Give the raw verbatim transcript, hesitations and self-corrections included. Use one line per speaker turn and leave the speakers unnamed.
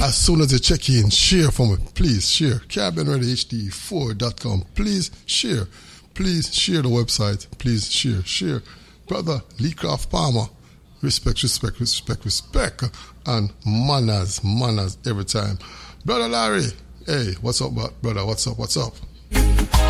as soon as you check in, share for me. Please share. Caribbean Radio H D four dot com. Please share. Please share the website. Please share. Share. Brother Lee Craft Palmer. Respect, respect, respect, respect. And manners, manners every time. Brother Larry. Hey, what's up, brother? What's up? What's up?